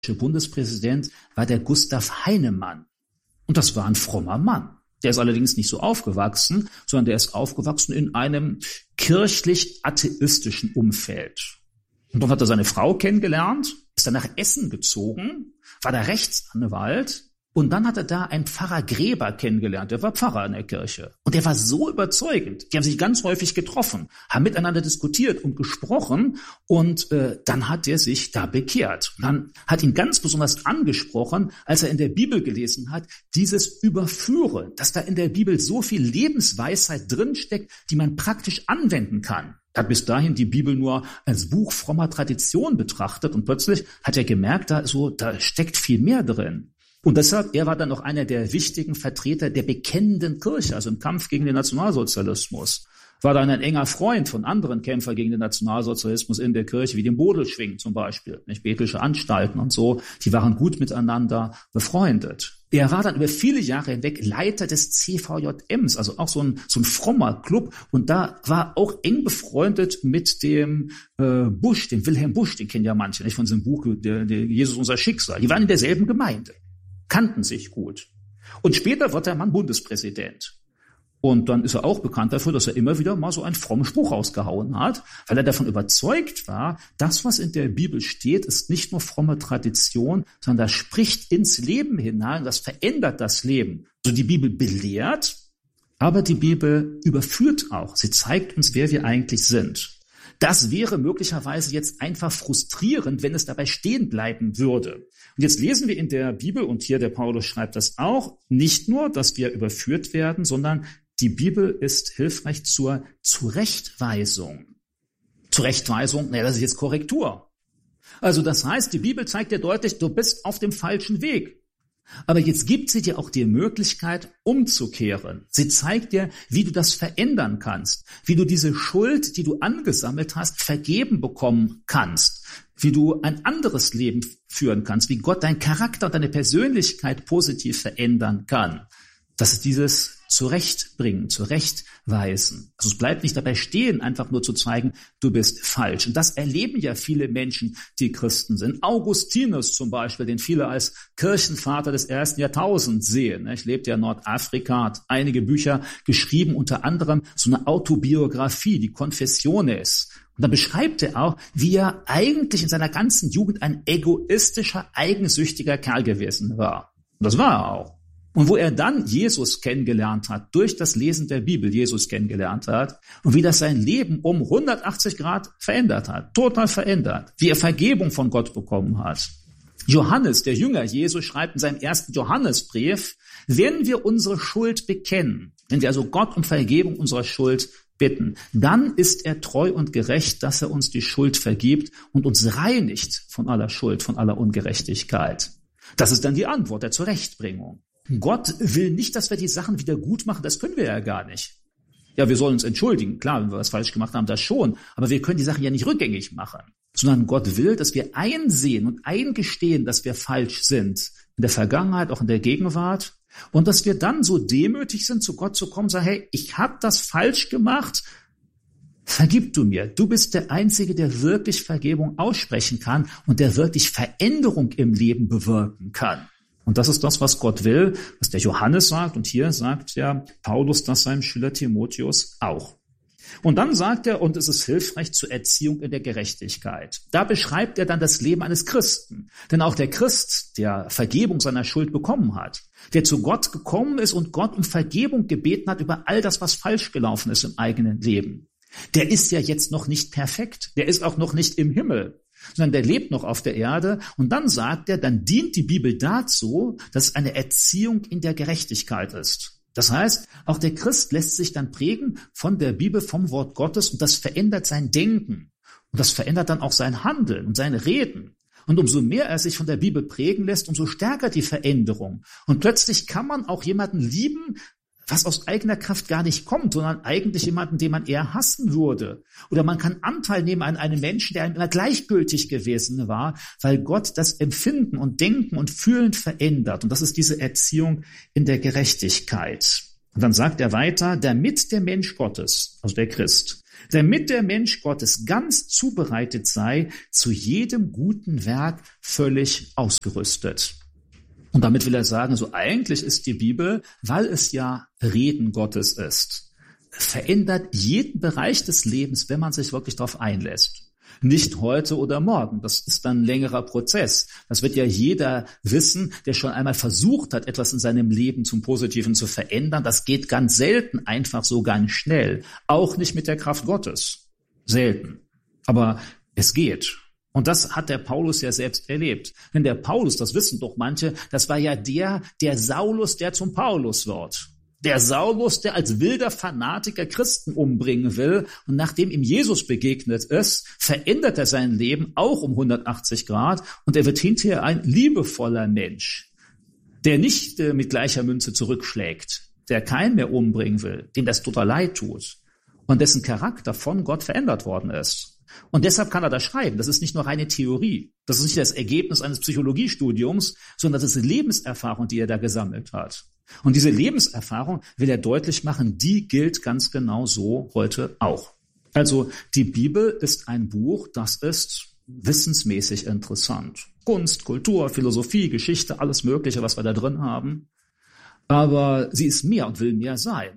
Bundespräsident war der Gustav Heinemann. Und das war ein frommer Mann. Der ist allerdings nicht so aufgewachsen, sondern der ist aufgewachsen in einem kirchlich-atheistischen Umfeld. Und dann hat er seine Frau kennengelernt, ist dann nach Essen gezogen, war da Rechtsanwalt. Und dann hat er da einen Pfarrer Gräber kennengelernt, der war Pfarrer in der Kirche. Und der war so überzeugend, die haben sich ganz häufig getroffen, haben miteinander diskutiert und gesprochen und dann hat er sich da bekehrt. Und dann hat ihn ganz besonders angesprochen, als er in der Bibel gelesen hat, dieses Überführen, dass da in der Bibel so viel Lebensweisheit drinsteckt, die man praktisch anwenden kann. Er hat bis dahin die Bibel nur als Buch frommer Tradition betrachtet und plötzlich hat er gemerkt, da steckt viel mehr drin. Und deshalb, er war dann noch einer der wichtigen Vertreter der bekennenden Kirche, also im Kampf gegen den Nationalsozialismus. War dann ein enger Freund von anderen Kämpfern gegen den Nationalsozialismus in der Kirche, wie dem Bodelschwing zum Beispiel, nicht Bethlische Anstalten und so. Die waren gut miteinander befreundet. Er war dann über viele Jahre hinweg Leiter des CVJMs, also auch so ein frommer Club. Und da war auch eng befreundet mit dem Busch, dem Wilhelm Busch, den kennen ja manche, nicht von seinem Buch der Jesus unser Schicksal. Die waren in derselben Gemeinde, kannten sich gut. Und später wird der Mann Bundespräsident. Und dann ist er auch bekannt dafür, dass er immer wieder mal so einen frommen Spruch rausgehauen hat, weil er davon überzeugt war, das, was in der Bibel steht, ist nicht nur fromme Tradition, sondern das spricht ins Leben hinein, das verändert das Leben. Also die Bibel belehrt, aber die Bibel überführt auch. Sie zeigt uns, wer wir eigentlich sind. Das wäre möglicherweise jetzt einfach frustrierend, wenn es dabei stehen bleiben würde. Und jetzt lesen wir in der Bibel, und hier der Paulus schreibt das auch, nicht nur, dass wir überführt werden, sondern die Bibel ist hilfreich zur Zurechtweisung. Zurechtweisung, das ist jetzt Korrektur. Also das heißt, die Bibel zeigt dir deutlich, du bist auf dem falschen Weg. Aber jetzt gibt sie dir auch die Möglichkeit, umzukehren. Sie zeigt dir, wie du das verändern kannst, wie du diese Schuld, die du angesammelt hast, vergeben bekommen kannst, wie du ein anderes Leben führen kannst, wie Gott deinen Charakter und deine Persönlichkeit positiv verändern kann. Das ist dieses Zurechtbringen, Zurechtweisen. Also es bleibt nicht dabei stehen, einfach nur zu zeigen, du bist falsch. Und das erleben ja viele Menschen, die Christen sind. Augustinus zum Beispiel, den viele als Kirchenvater des 1. Jahrtausends sehen. Er lebt ja in Nordafrika, hat einige Bücher geschrieben, unter anderem so eine Autobiografie, die Confessiones. Und da beschreibt er auch, wie er eigentlich in seiner ganzen Jugend ein egoistischer, eigensüchtiger Kerl gewesen war. Und das war er auch. Und wo er dann Jesus kennengelernt hat, durch das Lesen der Bibel Jesus kennengelernt hat und wie das sein Leben um 180 Grad verändert hat, total verändert, wie er Vergebung von Gott bekommen hat. Johannes, der Jünger Jesus, schreibt in seinem 1. Johannesbrief, wenn wir unsere Schuld bekennen, wenn wir also Gott um Vergebung unserer Schuld bitten, dann ist er treu und gerecht, dass er uns die Schuld vergibt und uns reinigt von aller Schuld, von aller Ungerechtigkeit. Das ist dann die Antwort der Zurechtbringung. Gott will nicht, dass wir die Sachen wieder gut machen, das können wir ja gar nicht. Ja, wir sollen uns entschuldigen, klar, wenn wir was falsch gemacht haben, das schon, aber wir können die Sachen ja nicht rückgängig machen, sondern Gott will, dass wir einsehen und eingestehen, dass wir falsch sind, in der Vergangenheit, auch in der Gegenwart, und dass wir dann so demütig sind, zu Gott zu kommen und sagen, hey, ich habe das falsch gemacht, vergib du mir. Du bist der Einzige, der wirklich Vergebung aussprechen kann und der wirklich Veränderung im Leben bewirken kann. Und das ist das, was Gott will, was der Johannes sagt. Und hier sagt ja Paulus das seinem Schüler Timotheus auch. Und dann sagt er, und es ist hilfreich zur Erziehung in der Gerechtigkeit. Da beschreibt er dann das Leben eines Christen. Denn auch der Christ, der Vergebung seiner Schuld bekommen hat, der zu Gott gekommen ist und Gott um Vergebung gebeten hat über all das, was falsch gelaufen ist im eigenen Leben, der ist ja jetzt noch nicht perfekt. Der ist auch noch nicht im Himmel, sondern der lebt noch auf der Erde. Und dann sagt er, dann dient die Bibel dazu, dass es eine Erziehung in der Gerechtigkeit ist. Das heißt, auch der Christ lässt sich dann prägen von der Bibel, vom Wort Gottes, und das verändert sein Denken. Und das verändert dann auch sein Handeln und seine Reden. Und umso mehr er sich von der Bibel prägen lässt, umso stärker die Veränderung. Und plötzlich kann man auch jemanden lieben, was aus eigener Kraft gar nicht kommt, sondern eigentlich jemanden, den man eher hassen würde. Oder man kann Anteil nehmen an einem Menschen, der einem immer gleichgültig gewesen war, weil Gott das Empfinden und Denken und Fühlen verändert. Und das ist diese Erziehung in der Gerechtigkeit. Und dann sagt er weiter, damit der Mensch Gottes, also der Christ, damit der Mensch Gottes ganz zubereitet sei, zu jedem guten Werk völlig ausgerüstet. Und damit will er sagen, so eigentlich ist die Bibel, weil es ja Reden Gottes ist, verändert jeden Bereich des Lebens, wenn man sich wirklich darauf einlässt. Nicht heute oder morgen, das ist dann ein längerer Prozess. Das wird ja jeder wissen, der schon einmal versucht hat, etwas in seinem Leben zum Positiven zu verändern. Das geht ganz selten einfach so ganz schnell. Auch nicht mit der Kraft Gottes. Selten. Aber es geht. Und das hat der Paulus ja selbst erlebt. Denn der Paulus, das wissen doch manche, das war ja der Saulus, der zum Paulus wird. Der Saulus, der als wilder Fanatiker Christen umbringen will. Und nachdem ihm Jesus begegnet ist, verändert er sein Leben auch um 180 Grad. Und er wird hinterher ein liebevoller Mensch, der nicht mit gleicher Münze zurückschlägt, der keinen mehr umbringen will, dem das total leid tut und dessen Charakter von Gott verändert worden ist. Und deshalb kann er das schreiben. Das ist nicht nur reine Theorie. Das ist nicht das Ergebnis eines Psychologiestudiums, sondern das ist eine Lebenserfahrung, die er da gesammelt hat. Und diese Lebenserfahrung will er deutlich machen, die gilt ganz genau so heute auch. Also die Bibel ist ein Buch, das ist wissensmäßig interessant. Kunst, Kultur, Philosophie, Geschichte, alles Mögliche, was wir da drin haben. Aber sie ist mehr und will mehr sein.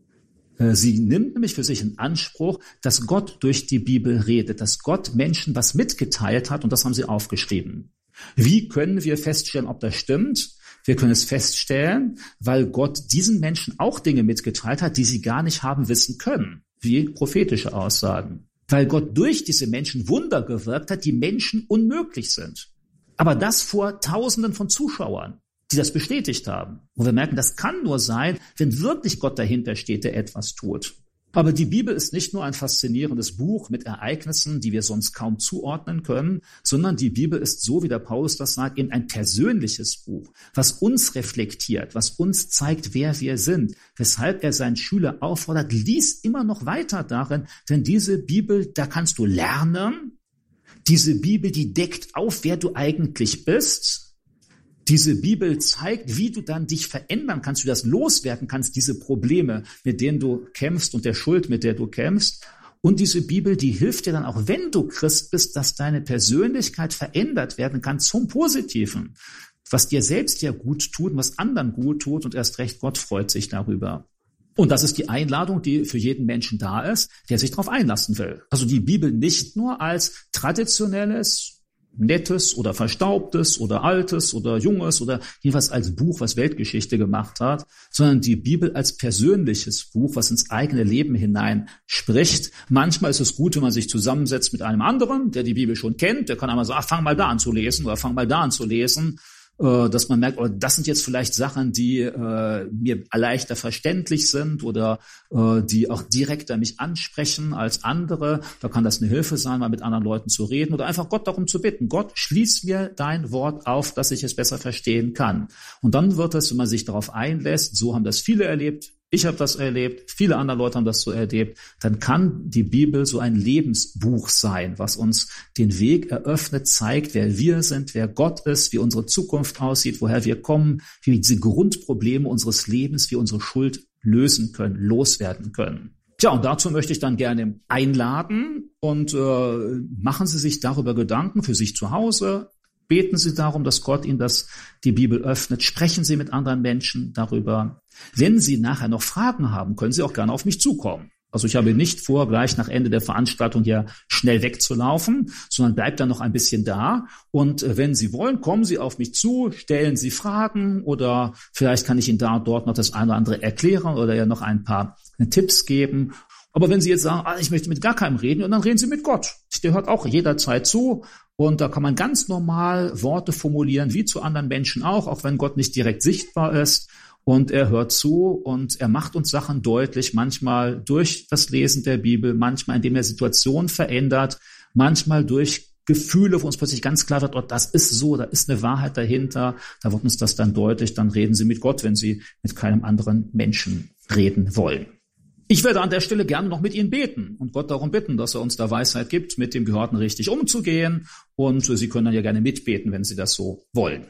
Sie nimmt nämlich für sich in Anspruch, dass Gott durch die Bibel redet, dass Gott Menschen was mitgeteilt hat, und das haben sie aufgeschrieben. Wie können wir feststellen, ob das stimmt? Wir können es feststellen, weil Gott diesen Menschen auch Dinge mitgeteilt hat, die sie gar nicht haben wissen können, wie prophetische Aussagen. Weil Gott durch diese Menschen Wunder gewirkt hat, die Menschen unmöglich sind. Aber das vor Tausenden von Zuschauern, die das bestätigt haben. Und wir merken, das kann nur sein, wenn wirklich Gott dahinter steht, der etwas tut. Aber die Bibel ist nicht nur ein faszinierendes Buch mit Ereignissen, die wir sonst kaum zuordnen können, sondern die Bibel ist, so wie der Paulus das sagt, eben ein persönliches Buch, was uns reflektiert, was uns zeigt, wer wir sind, weshalb er seinen Schüler auffordert, lies immer noch weiter darin, denn diese Bibel, da kannst du lernen. Diese Bibel, die deckt auf, wer du eigentlich bist. Diese Bibel zeigt, wie du dann dich verändern kannst, wie du das loswerden kannst, diese Probleme, mit denen du kämpfst und der Schuld, mit der du kämpfst. Und diese Bibel, die hilft dir dann auch, wenn du Christ bist, dass deine Persönlichkeit verändert werden kann zum Positiven, was dir selbst ja gut tut, was anderen gut tut, und erst recht Gott freut sich darüber. Und das ist die Einladung, die für jeden Menschen da ist, der sich darauf einlassen will. Also die Bibel nicht nur als traditionelles, nettes oder verstaubtes oder altes oder junges oder jeweils als Buch, was Weltgeschichte gemacht hat, sondern die Bibel als persönliches Buch, was ins eigene Leben hinein spricht. Manchmal ist es gut, wenn man sich zusammensetzt mit einem anderen, der die Bibel schon kennt, der kann einmal sagen, fang mal da an zu lesen oder fang mal da an zu lesen, dass man merkt, oh, das sind jetzt vielleicht Sachen, die mir leichter verständlich sind oder die auch direkter mich ansprechen als andere. Da kann das eine Hilfe sein, mal mit anderen Leuten zu reden oder einfach Gott darum zu bitten. Gott, schließ mir dein Wort auf, dass ich es besser verstehen kann. Und dann wird es, wenn man sich darauf einlässt, so haben das viele erlebt, ich habe das erlebt, viele andere Leute haben das so erlebt, dann kann die Bibel so ein Lebensbuch sein, was uns den Weg eröffnet, zeigt, wer wir sind, wer Gott ist, wie unsere Zukunft aussieht, woher wir kommen, wie wir diese Grundprobleme unseres Lebens, wie unsere Schuld lösen können, loswerden können. Tja, und dazu möchte ich dann gerne einladen und machen Sie sich darüber Gedanken für sich zu Hause. Beten Sie darum, dass Gott Ihnen die Bibel öffnet. Sprechen Sie mit anderen Menschen darüber. Wenn Sie nachher noch Fragen haben, können Sie auch gerne auf mich zukommen. Also ich habe nicht vor, gleich nach Ende der Veranstaltung hier schnell wegzulaufen, sondern bleibt dann noch ein bisschen da. Und wenn Sie wollen, kommen Sie auf mich zu, stellen Sie Fragen oder vielleicht kann ich Ihnen da und dort noch das eine oder andere erklären oder ja noch ein paar Tipps geben. Aber wenn Sie jetzt sagen, ich möchte mit gar keinem reden, dann reden Sie mit Gott. Der hört auch jederzeit zu. Und da kann man ganz normal Worte formulieren, wie zu anderen Menschen auch wenn Gott nicht direkt sichtbar ist. Und er hört zu und er macht uns Sachen deutlich, manchmal durch das Lesen der Bibel, manchmal indem er Situationen verändert, manchmal durch Gefühle, wo uns plötzlich ganz klar wird, das ist so, da ist eine Wahrheit dahinter. Da wird uns das dann deutlich, dann reden Sie mit Gott, wenn Sie mit keinem anderen Menschen reden wollen. Ich werde an der Stelle gerne noch mit Ihnen beten und Gott darum bitten, dass er uns da Weisheit gibt, mit dem Gehörten richtig umzugehen. Und Sie können dann ja gerne mitbeten, wenn Sie das so wollen.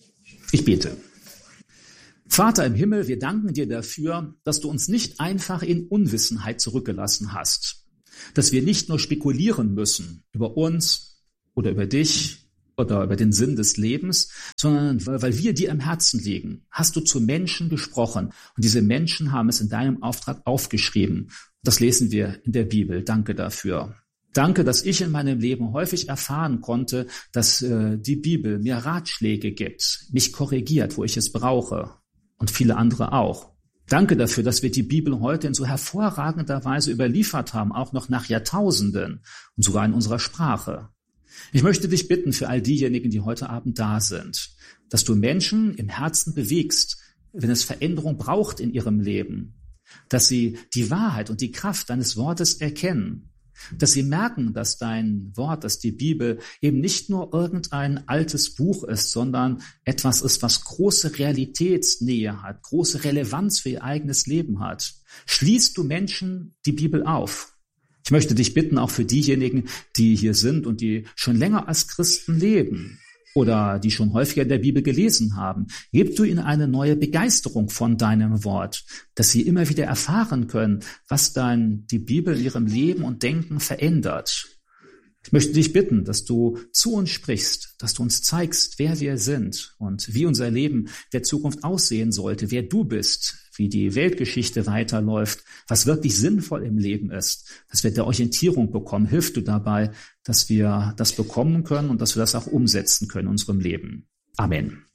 Ich bete. Vater im Himmel, wir danken dir dafür, dass du uns nicht einfach in Unwissenheit zurückgelassen hast. dass wir nicht nur spekulieren müssen über uns oder über dich oder über den Sinn des Lebens, sondern weil wir dir am Herzen liegen, hast du zu Menschen gesprochen und diese Menschen haben es in deinem Auftrag aufgeschrieben. Das lesen wir in der Bibel. Danke dafür. Danke, dass ich in meinem Leben häufig erfahren konnte, dass die Bibel mir Ratschläge gibt, mich korrigiert, wo ich es brauche und viele andere auch. Danke dafür, dass wir die Bibel heute in so hervorragender Weise überliefert haben, auch noch nach Jahrtausenden und sogar in unserer Sprache. Ich möchte dich bitten für all diejenigen, die heute Abend da sind, dass du Menschen im Herzen bewegst, wenn es Veränderung braucht in ihrem Leben, dass sie die Wahrheit und die Kraft deines Wortes erkennen, dass sie merken, dass dein Wort, dass die Bibel eben nicht nur irgendein altes Buch ist, sondern etwas ist, was große Realitätsnähe hat, große Relevanz für ihr eigenes Leben hat. Schließt du Menschen die Bibel auf? Ich möchte dich bitten, auch für diejenigen, die hier sind und die schon länger als Christen leben oder die schon häufiger in der Bibel gelesen haben, gib du ihnen eine neue Begeisterung von deinem Wort, dass sie immer wieder erfahren können, was dann die Bibel in ihrem Leben und Denken verändert. Ich möchte dich bitten, dass du zu uns sprichst, dass du uns zeigst, wer wir sind und wie unser Leben der Zukunft aussehen sollte, wer du bist, wie die Weltgeschichte weiterläuft, was wirklich sinnvoll im Leben ist, dass wir der Orientierung bekommen. Hilf du dabei, dass wir das bekommen können und dass wir das auch umsetzen können in unserem Leben. Amen.